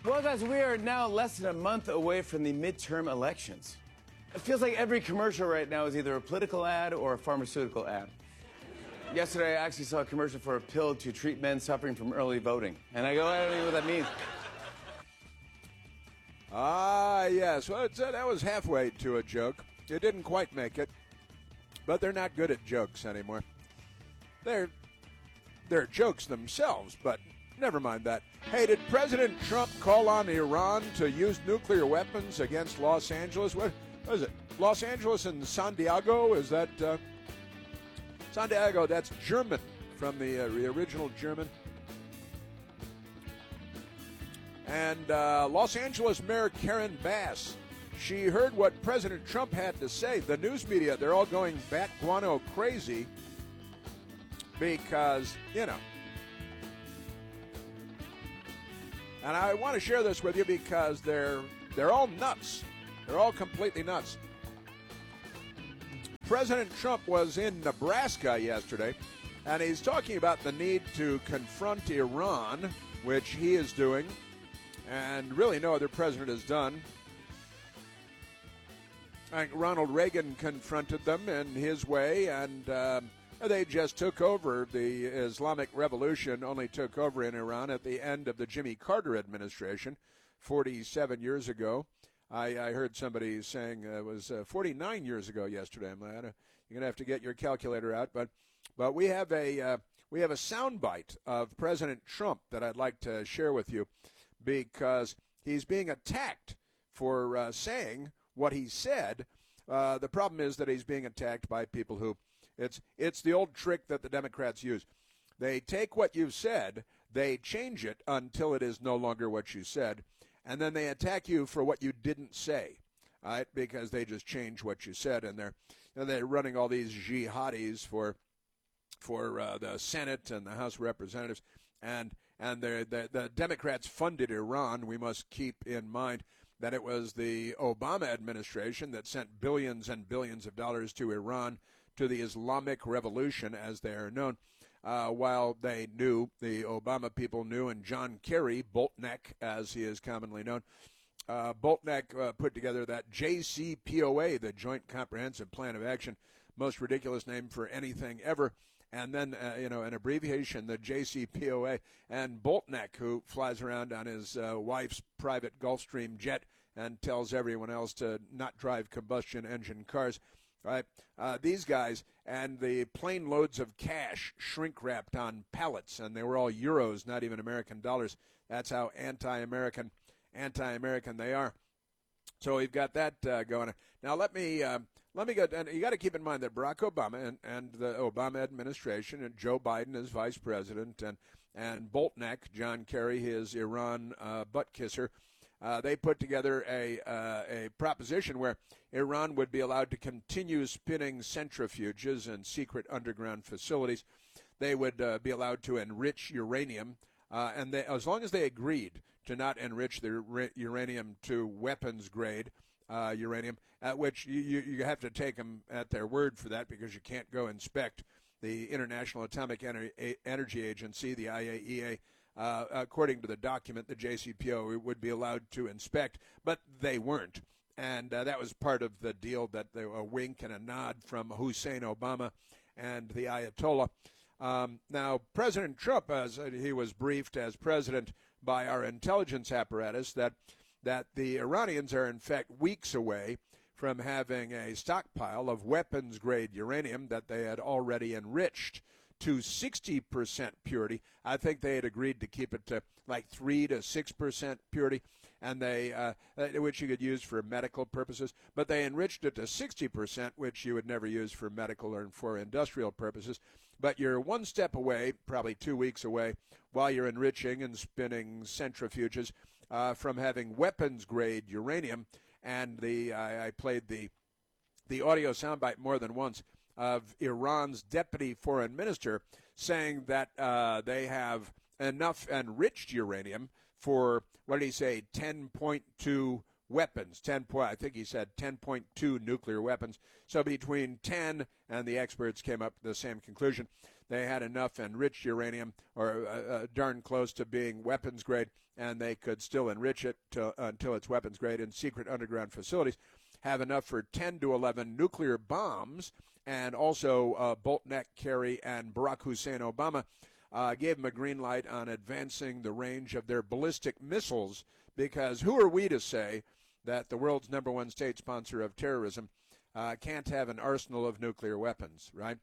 Well, guys, we are now less than a month away from the midterm elections. It feels like every commercial right now is either a political ad or a pharmaceutical ad. Yesterday, I actually saw a commercial for a pill to treat men suffering from early voting. And I go, I don't know what that means. Yes. Well, that was halfway to a joke. It didn't quite make it. But they're not good at jokes anymore. They're jokes themselves, but never mind that. Hey, did President Trump call on Iran to use nuclear weapons against Los Angeles? What is it? Los Angeles and San Diego? Is that San Diego? That's German, from the original German. And Los Angeles Mayor Karen Bass, she heard what President Trump had to say. The news media, they're all going bat guano crazy because, you know. And I want to share this with you because they're all nuts. They're all completely nuts. President Trump was in Nebraska yesterday, and he's talking about the need to confront Iran, which he is doing, and really no other president has done. I think Ronald Reagan confronted them in his way, and they just took over. The Islamic Revolution only took over in Iran at the end of the Jimmy Carter administration 47 years ago. I heard somebody saying it was 49 years ago yesterday. I'm like, you're going to have to get your calculator out. But we have a soundbite of President Trump that I'd like to share with you because he's being attacked for saying what he said. The problem is that he's being attacked by people who it's the old trick that the Democrats use. They take what you've said, they change it until it is no longer what you said, and then they attack you for what you didn't say, right? Because they just change what you said, and they're running all these jihadis for the Senate and the House of Representatives, and the Democrats funded Iran. We must keep in mind that it was the Obama administration that sent billions and billions of dollars to Iran, to the Islamic Revolution, as they are known, while they knew, the Obama people knew, and John Kerry, Boltneck, as he is commonly known, Boltneck put together that JCPOA, the Joint Comprehensive Plan of Action, most ridiculous name for anything ever, and then, an abbreviation, the JCPOA, and Boltneck, who flies around on his wife's private Gulfstream jet and tells everyone else to not drive combustion engine cars. Right, these guys and the plane loads of cash shrink-wrapped on pallets, and they were all euros, not even American dollars. That's how anti-American they are. So we've got that going on. Now let me go. And you got to keep in mind that Barack Obama and the Obama administration, and Joe Biden as vice president, and Boltneck, John Kerry, his Iran butt kisser. They put together a proposition where Iran would be allowed to continue spinning centrifuges and secret underground facilities. They would be allowed to enrich uranium, and as long as they agreed to not enrich the uranium to weapons-grade uranium, which you have to take them at their word for that because you can't go inspect the International Atomic Energy Agency, the IAEA. According to the document, the JCPOA would be allowed to inspect, but they weren't. And that was part of the deal, that a wink and a nod from Hussein Obama and the Ayatollah. Now, President Trump, as he was briefed as president by our intelligence apparatus, that the Iranians are in fact weeks away from having a stockpile of weapons-grade uranium that they had already enriched to 60% purity. I think they had agreed to keep it to like 3 to 6% purity, and they which you could use for medical purposes. But they enriched it to 60%, which you would never use for medical or for industrial purposes. But you're one step away, probably 2 weeks away, while you're enriching and spinning centrifuges from having weapons-grade uranium. And I played the audio soundbite more than once of Iran's deputy foreign minister saying that they have enough enriched uranium for, what did he say, 10.2 weapons. I think he said 10.2 nuclear weapons. So between 10 and the experts came up to the same conclusion. They had enough enriched uranium, or darn close to being weapons grade, and they could still enrich it until it's weapons grade in secret underground facilities. Have enough for 10 to 11 nuclear bombs, and also Boltneck, Kerry, and Barack Hussein Obama gave them a green light on advancing the range of their ballistic missiles, because who are we to say that the world's number one state sponsor of terrorism can't have an arsenal of nuclear weapons, right?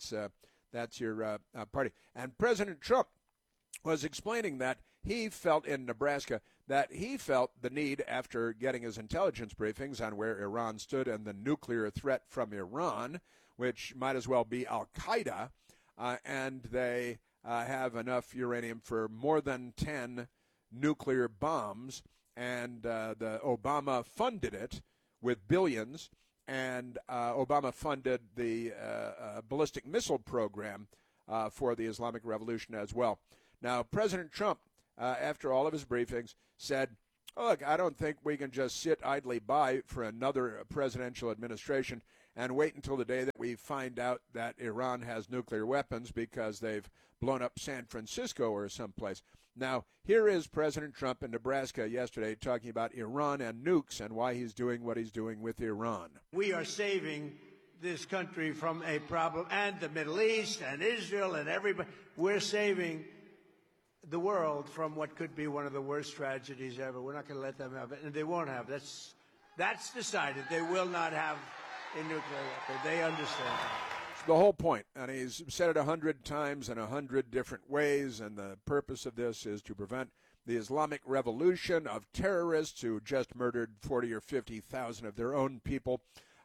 That's your party. And President Trump was explaining that he felt in Nebraska that he felt the need, after getting his intelligence briefings on where Iran stood and the nuclear threat from Iran, which might as well be Al-Qaeda, and they have enough uranium for more than 10 nuclear bombs, and the Obama funded it with billions, and Obama funded the ballistic missile program for the Islamic Revolution as well. Now, President Trump, after all of his briefings, said, look, I don't think we can just sit idly by for another presidential administration and wait until the day that we find out that Iran has nuclear weapons because they've blown up San Francisco or someplace. Now, here is President Trump in Nebraska yesterday talking about Iran and nukes and why he's doing what he's doing with Iran. We are saving this country from a problem, and the Middle East and Israel and everybody. We're saving the world from what could be one of the worst tragedies ever. We're not going to let them have it, and they won't have it. That's decided. They will not have a nuclear weapon. They understand that. It's the whole point, and he's said it 100 times in 100 different ways, and the purpose of this is to prevent the Islamic Revolution of terrorists who just murdered 40 or 50,000 of their own people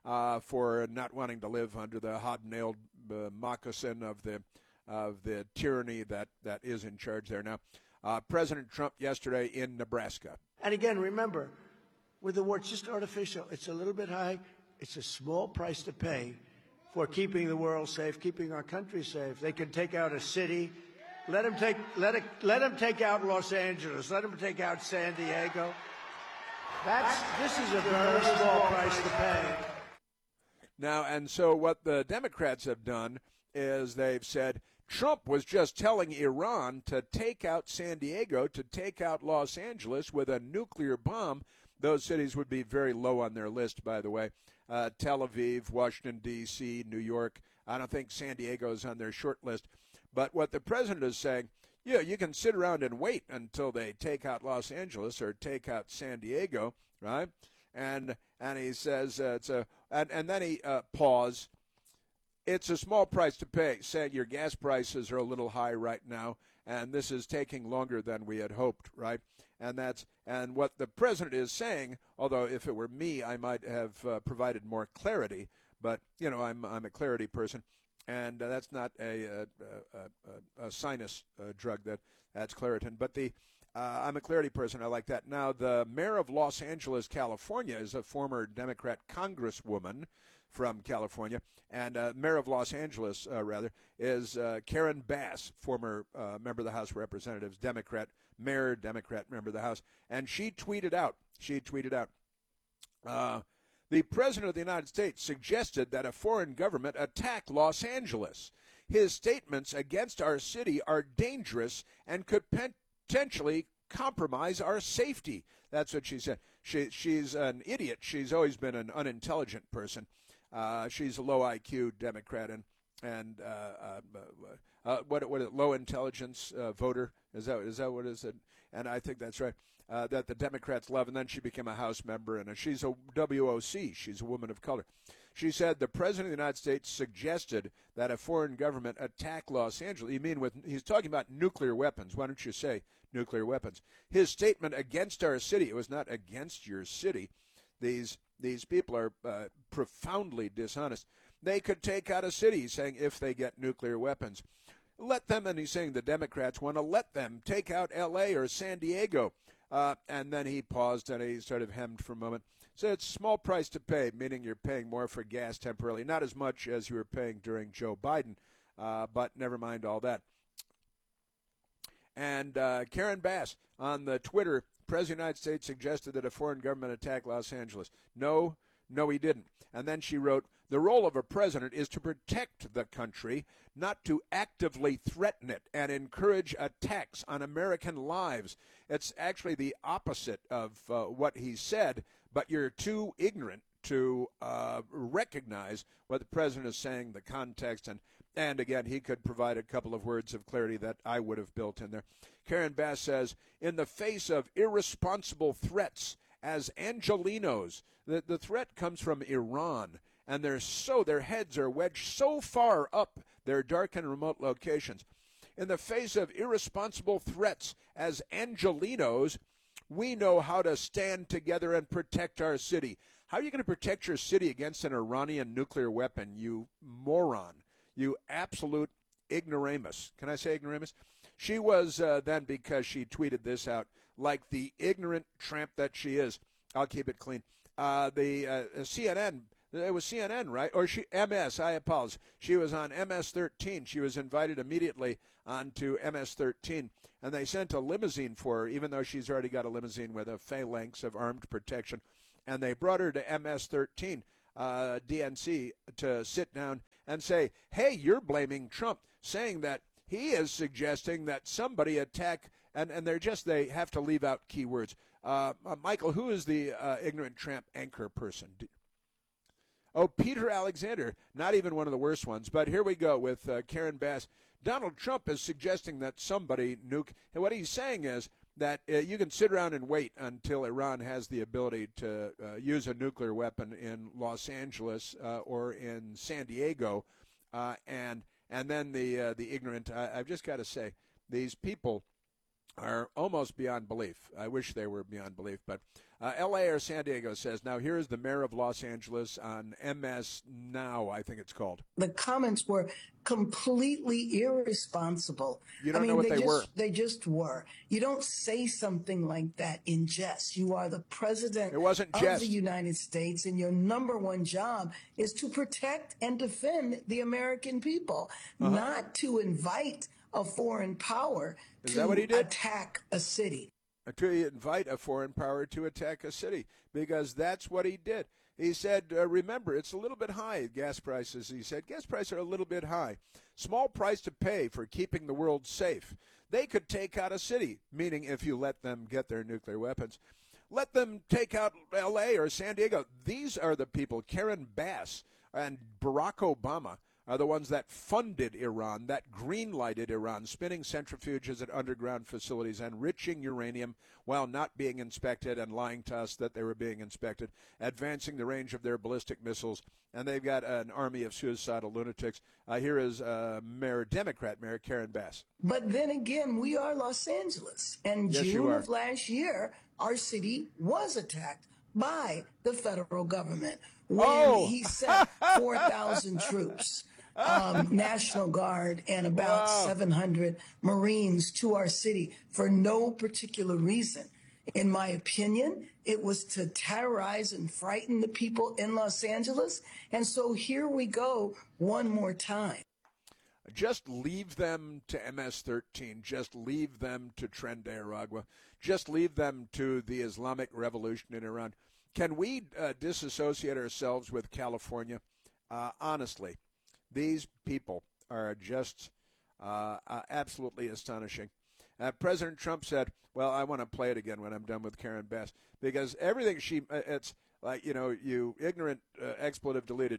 for not wanting to live under the hobnailed moccasin of the tyranny that is in charge there now. President Trump yesterday in Nebraska. And again, remember, with the war, it's just artificial. It's a little bit high. It's a small price to pay for keeping the world safe, keeping our country safe. They can take out a city. Let them take out Los Angeles. Let them take out San Diego. This is a very small price to pay. Now, and so what the Democrats have done is they've said Trump was just telling Iran to take out San Diego, to take out Los Angeles with a nuclear bomb. Those cities would be very low on their list, by the way. Tel Aviv, Washington, D.C., New York. I don't think San Diego is on their short list. But what the president is saying, yeah, you can sit around and wait until they take out Los Angeles or take out San Diego, right? And he says, and then he paused. It's a small price to pay. Saying your gas prices are a little high right now, and this is taking longer than we had hoped, right? And what the president is saying, although if it were me, I might have provided more clarity. But you know, I'm a clarity person, and that's not a sinus drug. That's Claritin. But I'm a clarity person. I like that. Now, the mayor of Los Angeles, California, is a former Democrat congresswoman from California, and mayor of Los Angeles, is Karen Bass, former member of the House of Representatives, Democrat, mayor, Democrat, member of the House, and she tweeted out, the President of the United States suggested that a foreign government attack Los Angeles. His statements against our city are dangerous and could potentially compromise our safety. That's what she said. She's an idiot. She's always been an unintelligent person. She's a low IQ Democrat and low intelligence voter. Is that what is it? And I think that's right. That the Democrats love. And then she became a House member, and she's a WOC. She's a woman of color. She said the President of the United States suggested that a foreign government attack Los Angeles. He's talking about nuclear weapons. Why don't you say nuclear weapons? His statement against our city, it was not against your city. These people are profoundly dishonest. They could take out a city, saying, if they get nuclear weapons. Let them, and he's saying the Democrats want to let them take out L.A. or San Diego. And then he paused and he sort of hemmed for a moment. So it's a small price to pay, meaning you're paying more for gas temporarily. Not as much as you were paying during Joe Biden, but never mind all that. And Karen Bass on the Twitter, President of the United States suggested that a foreign government attack Los Angeles. No, he didn't. And then she wrote, the role of a president is to protect the country, not to actively threaten it and encourage attacks on American lives. It's actually the opposite of what he said, but you're too ignorant to recognize what the president is saying, the context, and again, he could provide a couple of words of clarity that I would have built in there. Karen Bass says, in the face of irresponsible threats as Angelenos, the threat comes from Iran, and their heads are wedged so far up their dark and remote locations. In the face of irresponsible threats as Angelenos, we know how to stand together and protect our city. How are you going to protect your city against an Iranian nuclear weapon, you moron? You absolute ignoramus. Can I say ignoramus? She was then, because she tweeted this out, like the ignorant tramp that she is. I'll keep it clean. CNN, it was CNN, right? Or MS, I apologize. She was on MS-13. She was invited immediately onto MS-13, and they sent a limousine for her, even though she's already got a limousine with a phalanx of armed protection. And they brought her to MS-13, DNC, to sit down and say, hey, you're blaming Trump, saying that he is suggesting that somebody attack, and they have to leave out key words. Michael, who is the ignorant tramp anchor person? Oh, Peter Alexander, not even one of the worst ones. But here we go with Karen Bass. Donald Trump is suggesting that somebody nuke. And what he's saying is that you can sit around and wait until Iran has the ability to use a nuclear weapon in Los Angeles or in San Diego, and then the ignorant. I've just got to say, these people are almost beyond belief. I wish they were beyond belief, but L.A. or San Diego says, now here's the mayor of Los Angeles on MS Now, I think it's called. The comments were completely irresponsible. You don't know what they were. They just were. You don't say something like that in jest. You are the president of the United States, and your number one job is to protect and defend the American people, not to invite a foreign power to attack a city. To invite a foreign power to attack a city, because that's what he did. He said, remember, it's a little bit high, gas prices. He said, gas prices are a little bit high. Small price to pay for keeping the world safe. They could take out a city, meaning if you let them get their nuclear weapons. Let them take out L.A. or San Diego. These are the people, Karen Bass and Barack Obama, are the ones that funded Iran, that green-lighted Iran, spinning centrifuges at underground facilities, enriching uranium while not being inspected and lying to us that they were being inspected, advancing the range of their ballistic missiles, and they've got an army of suicidal lunatics. Here is Democrat Mayor Karen Bass. But then again, we are Los Angeles, and yes, June of last year, our city was attacked by the federal government when he sent 4,000 troops. National Guard and about 700 Marines to our city for no particular reason. In my opinion, it was to terrorize and frighten the people in Los Angeles. And so here we go one more time. Just leave them to MS-13. Just leave them to Tren de Aragua. Just leave them to the Islamic Revolution in Iran. Can we disassociate ourselves with California? Honestly. These people are just absolutely astonishing. President Trump said, well, I want to play it again when I'm done with Karen Bass, because everything it's like, you ignorant, expletive deleted,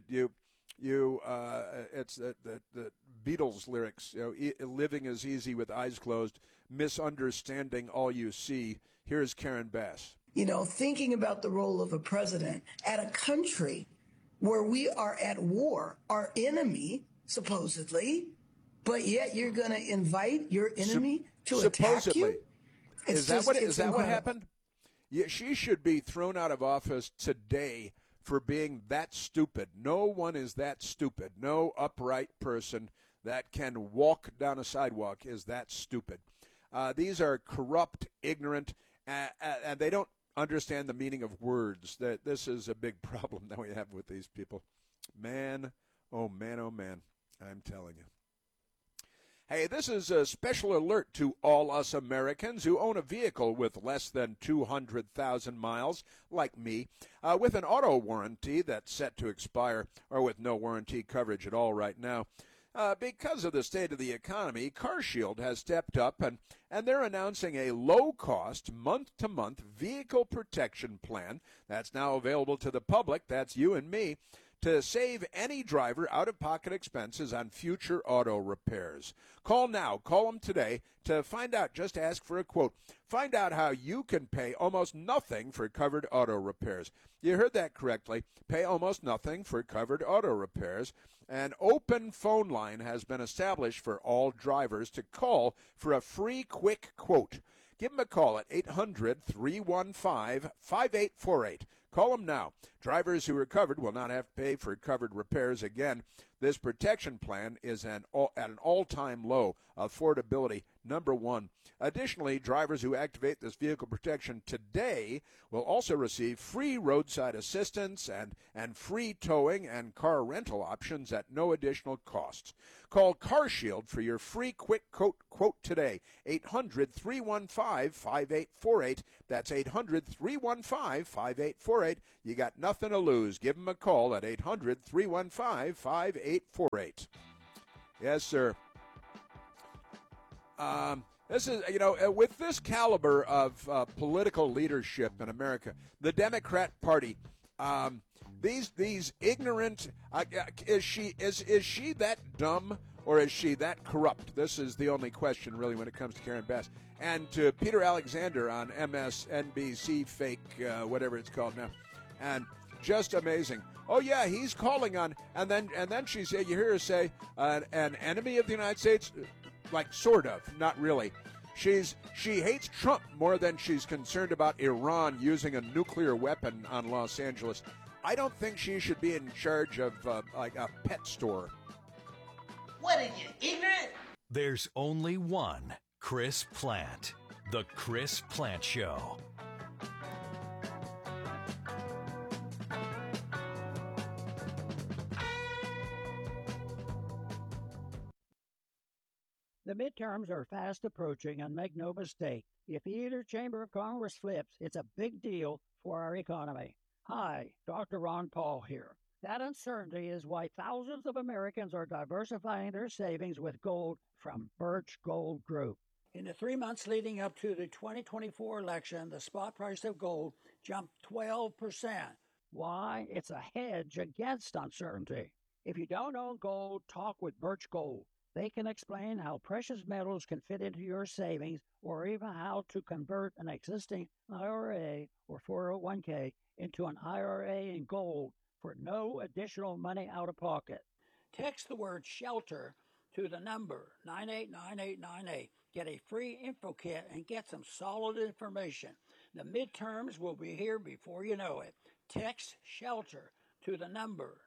it's the Beatles lyrics, living is easy with eyes closed, misunderstanding all you see. Here's Karen Bass. Thinking about the role of a president at a country where we are at war, our enemy, supposedly, but yet you're going to invite your enemy to attack you? Is that what happened? Yeah, she should be thrown out of office today for being that stupid. No one is that stupid. No upright person that can walk down a sidewalk is that stupid. These are corrupt, ignorant, and they don't understand the meaning of words. That this is a big problem that we have with these people. Man, oh man, I'm telling you. Hey, this is a special alert to all us Americans who own a vehicle with less than 200,000 miles, like me, with an auto warranty that's set to expire, or with no warranty coverage at all right now. Because of the state of the economy, CarShield has stepped up, and they're announcing a low-cost, month-to-month vehicle protection plan that's now available to the public, that's you and me, to save any driver out-of-pocket expenses on future auto repairs. Call now. Call them today to find out. Just ask for a quote. Find out how you can pay almost nothing for covered auto repairs. You heard that correctly. Pay almost nothing for covered auto repairs. An open phone line has been established for all drivers to call for a free quick quote. Give them a call at 800-315-5848. Call them now. Drivers who are covered will not have to pay for covered repairs again. This protection plan is at an all-time low. Affordability, number one. Additionally, drivers who activate this vehicle protection today will also receive free roadside assistance and free towing and car rental options at no additional cost. Call CarShield for your free quick quote today. 800-315-5848. That's 800-315-5848. You got nothing to lose. Give them a call at 800-315-5848. Yes, sir. This is, with this caliber of political leadership in America, the Democrat Party, these ignorant, is she that dumb or is she that corrupt? This is the only question, really, when it comes to Karen Bass. And to Peter Alexander on MSNBC, fake, whatever it's called now, and just amazing. Oh yeah, he's calling on, and then she said, you hear her say, an enemy of the United States. Like, sort of, not really. She hates Trump more than she's concerned about Iran using a nuclear weapon on Los Angeles. I don't think she should be in charge of, like, a pet store. What are you, ignorant? There's only one Chris Plante. The Chris Plante Show. The midterms are fast approaching, and make no mistake, if either chamber of Congress flips, it's a big deal for our economy. Hi, Dr. Ron Paul here. That uncertainty is why thousands of Americans are diversifying their savings with gold from Birch Gold Group. In the 3 months leading up to the 2024 election, the spot price of gold jumped 12%. Why? It's a hedge against uncertainty. If you don't own gold, talk with Birch Gold. They can explain how precious metals can fit into your savings, or even how to convert an existing IRA or 401k into an IRA in gold for no additional money out of pocket. Text the word SHELTER to the number 989898. Get a free info kit and get some solid information. The midterms will be here before you know it. Text SHELTER to the number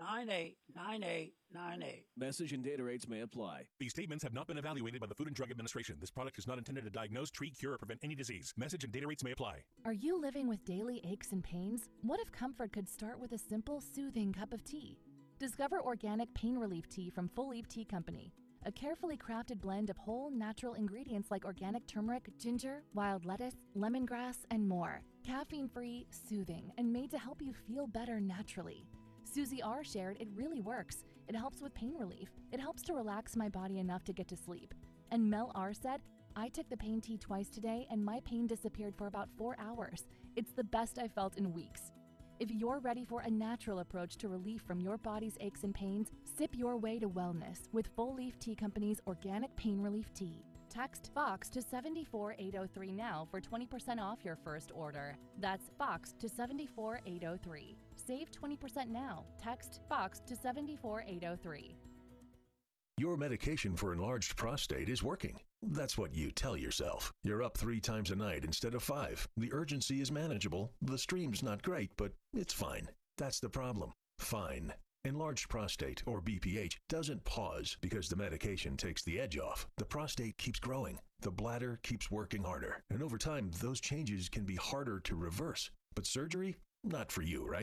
989898. Message and data rates may apply. These statements have not been evaluated by the Food and Drug Administration. This product is not intended to diagnose, treat, cure, or prevent any disease. Message and data rates may apply. Are you living with daily aches and pains? What if comfort could start with a simple, soothing cup of tea? Discover organic pain relief tea from Full Leaf Tea Company. A carefully crafted blend of whole, natural ingredients like organic turmeric, ginger, wild lettuce, lemongrass, and more. Caffeine-free, soothing, and made to help you feel better naturally. Susie R. shared it really works. It helps with pain relief. It helps to relax my body enough to get to sleep. And Mel R. said, I took the pain tea twice today and my pain disappeared for about 4 hours. It's the best I've felt in weeks. If you're ready for a natural approach to relief from your body's aches and pains, sip your way to wellness with Full Leaf Tea Company's organic pain relief tea. Text FOX to 74803 now for 20% off your first order. That's FOX to 74803. Save 20% now. Text FOX to 74803. Your medication for enlarged prostate is working. That's what you tell yourself. You're up 3 times a night instead of 5. The urgency is manageable. The stream's not great, but it's fine. That's the problem. Fine. Enlarged prostate, or BPH, doesn't pause because the medication takes the edge off. The prostate keeps growing. The bladder keeps working harder. And over time, those changes can be harder to reverse. But surgery? Not for you, right?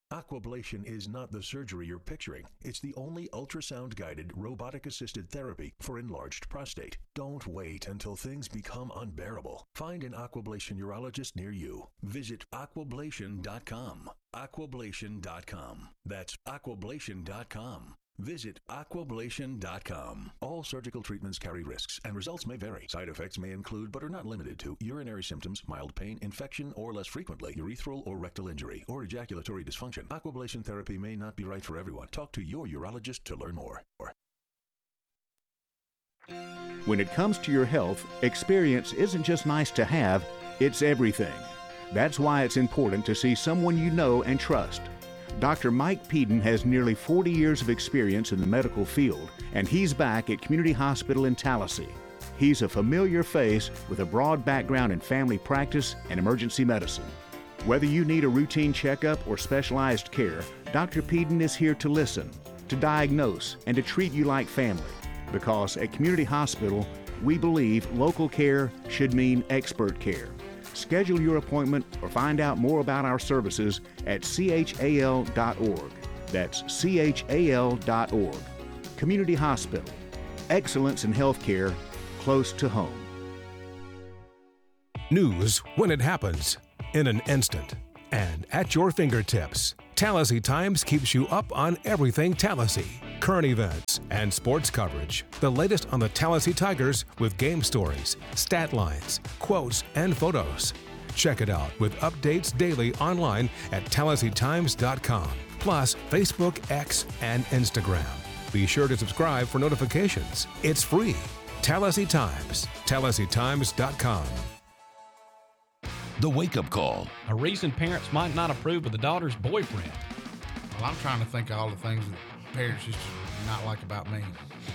Aquablation is not the surgery you're picturing. It's the only ultrasound-guided, robotic-assisted therapy for enlarged prostate. Don't wait until things become unbearable. Find an Aquablation urologist near you. Visit aquablation.com. Aquablation.com. That's aquablation.com. Visit aquablation.com. All surgical treatments carry risks, and results may vary. Side effects may include, but are not limited to, urinary symptoms, mild pain, infection, or less frequently, urethral or rectal injury, or ejaculatory dysfunction. Aquablation therapy may not be right for everyone. Talk to your urologist to learn more. When it comes to your health, experience isn't just nice to have, it's everything. That's why it's important to see someone you know and trust. Dr. Mike Peden has nearly 40 years of experience in the medical field, and he's back at Community Hospital in Tallahassee. He's a familiar face with a broad background in family practice and emergency medicine. Whether you need a routine checkup or specialized care, Dr. Peden is here to listen, to diagnose, and to treat you like family. Because at Community Hospital, we believe local care should mean expert care. Schedule your appointment or find out more about our services at chal.org. That's chal.org. Community Hospital. Excellence in healthcare close to home. News when it happens, in an instant, and at your fingertips. Tallahassee Times keeps you up on everything Tallahassee. Current events and sports coverage. The latest on the Tallahassee Tigers with game stories, stat lines, quotes, and photos. Check it out with updates daily online at TallahasseeTimes.com. Plus Facebook, X, and Instagram. Be sure to subscribe for notifications. It's free. Tallahassee Times. TallahasseeTimes.com. The Wake-Up Call. A reason parents might not approve of the daughter's boyfriend. Well, I'm trying to think of all the things that parents used to not like about me.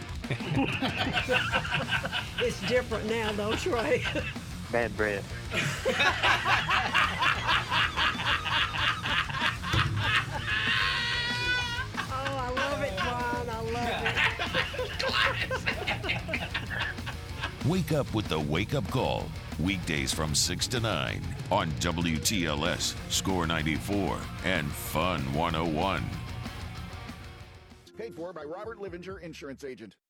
It's different now, though, Trey. Bad breath. Oh, I love it, Brian. I love it. Wake up with the Wake-Up Call. Weekdays from 6 to 9 on WTLS, Score 94, and Fun 101. Paid for by Robert Livinger, Insurance Agent.